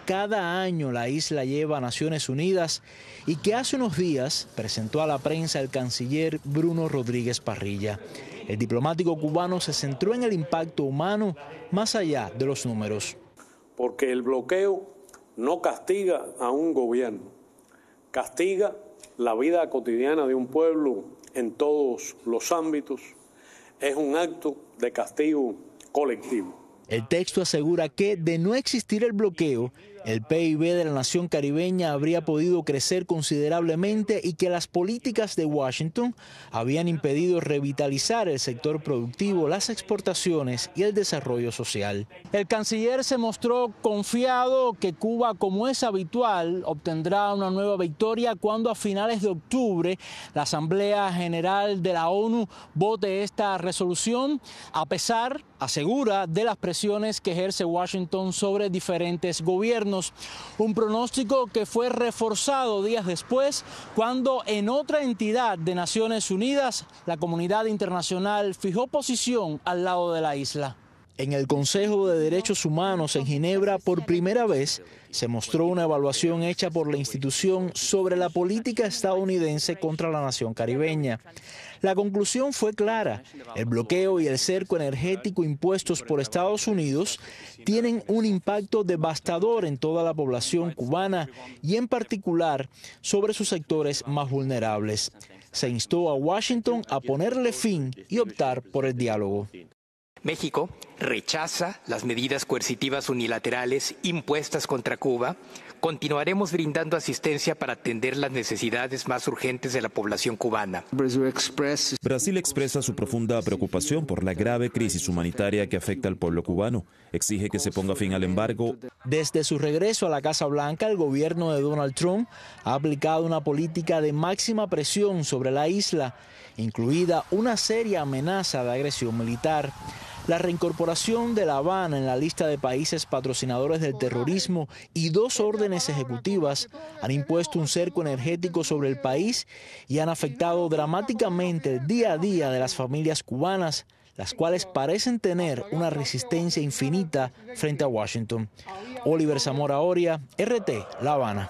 cada año la isla lleva a Naciones Unidas y que hace unos días presentó a la prensa el canciller Bruno Rodríguez Parrilla. El diplomático cubano se centró en el impacto humano más allá de los números. Porque el bloqueo no castiga a un gobierno, castiga la vida cotidiana de un pueblo en todos los ámbitos. Es un acto de castigo colectivo. El texto asegura que, de no existir el bloqueo, el PIB de la nación caribeña habría podido crecer considerablemente y que las políticas de Washington habían impedido revitalizar el sector productivo, las exportaciones y el desarrollo social. El canciller se mostró confiado que Cuba, como es habitual, obtendrá una nueva victoria cuando a finales de octubre la Asamblea General de la ONU vote esta resolución, a pesar, asegura, de las presiones que ejerce Washington sobre diferentes gobiernos. Un pronóstico que fue reforzado días después cuando en otra entidad de Naciones Unidas la comunidad internacional fijó posición al lado de la isla. En el Consejo de Derechos Humanos en Ginebra, por primera vez, se mostró una evaluación hecha por la institución sobre la política estadounidense contra la nación caribeña. La conclusión fue clara. El bloqueo y el cerco energético impuestos por Estados Unidos tienen un impacto devastador en toda la población cubana y en particular sobre sus sectores más vulnerables. Se instó a Washington a ponerle fin y optar por el diálogo. México rechaza las medidas coercitivas unilaterales impuestas contra Cuba. Continuaremos brindando asistencia para atender las necesidades más urgentes de la población cubana. Brasil expresa su profunda preocupación por la grave crisis humanitaria que afecta al pueblo cubano. Exige que se ponga fin al embargo. Desde su regreso a la Casa Blanca, el gobierno de Donald Trump ha aplicado una política de máxima presión sobre la isla, incluida una seria amenaza de agresión militar. La reincorporación de La Habana en la lista de países patrocinadores del terrorismo y 2 órdenes ejecutivas han impuesto un cerco energético sobre el país y han afectado dramáticamente el día a día de las familias cubanas, las cuales parecen tener una resistencia infinita frente a Washington. Oliver Zamora Oria, RT, La Habana.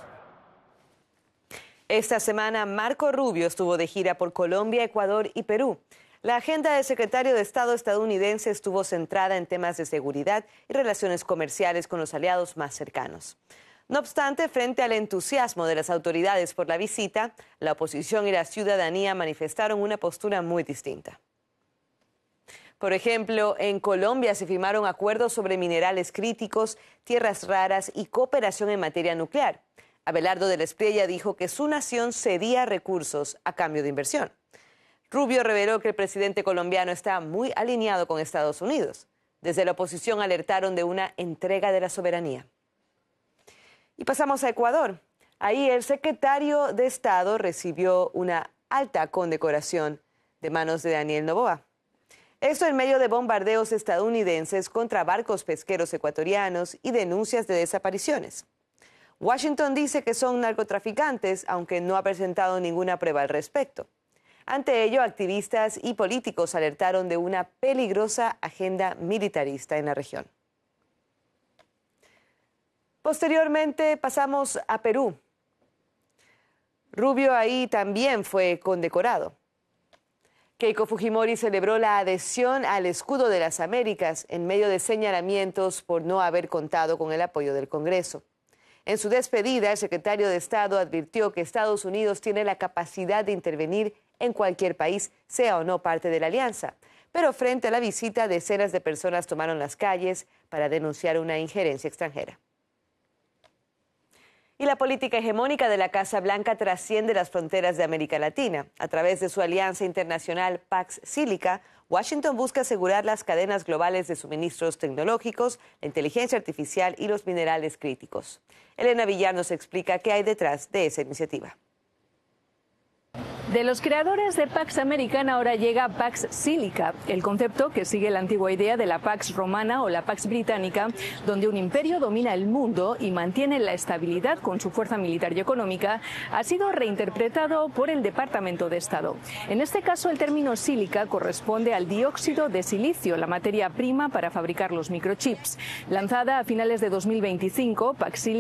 Esta semana, Marco Rubio estuvo de gira por Colombia, Ecuador y Perú. La agenda del secretario de Estado estadounidense estuvo centrada en temas de seguridad y relaciones comerciales con los aliados más cercanos. No obstante, frente al entusiasmo de las autoridades por la visita, la oposición y la ciudadanía manifestaron una postura muy distinta. Por ejemplo, en Colombia se firmaron acuerdos sobre minerales críticos, tierras raras y cooperación en materia nuclear. Abelardo de la Espriella dijo que su nación cedía recursos a cambio de inversión. Rubio reveló que el presidente colombiano está muy alineado con Estados Unidos. Desde la oposición alertaron de una entrega de la soberanía. Y pasamos a Ecuador. Ahí el secretario de Estado recibió una alta condecoración de manos de Daniel Noboa. Esto en medio de bombardeos estadounidenses contra barcos pesqueros ecuatorianos y denuncias de desapariciones. Washington dice que son narcotraficantes, aunque no ha presentado ninguna prueba al respecto. Ante ello, activistas y políticos alertaron de una peligrosa agenda militarista en la región. Posteriormente pasamos a Perú. Rubio ahí también fue condecorado. Keiko Fujimori celebró la adhesión al escudo de las Américas en medio de señalamientos por no haber contado con el apoyo del Congreso. En su despedida, el secretario de Estado advirtió que Estados Unidos tiene la capacidad de intervenir en cualquier país, sea o no parte de la alianza. Pero frente a la visita, decenas de personas tomaron las calles para denunciar una injerencia extranjera. Y la política hegemónica de la Casa Blanca trasciende las fronteras de América Latina. A través de su alianza internacional Pax Silica, Washington busca asegurar las cadenas globales de suministros tecnológicos, la inteligencia artificial y los minerales críticos. Elena Villar nos explica qué hay detrás de esa iniciativa. De los creadores de Pax Americana ahora llega Pax Silica, el concepto que sigue la antigua idea de la Pax Romana o la Pax Británica, donde un imperio domina el mundo y mantiene la estabilidad con su fuerza militar y económica, ha sido reinterpretado por el Departamento de Estado. En este caso, el término sílica corresponde al dióxido de silicio, la materia prima para fabricar los microchips. Lanzada a finales de 2025, Pax Silica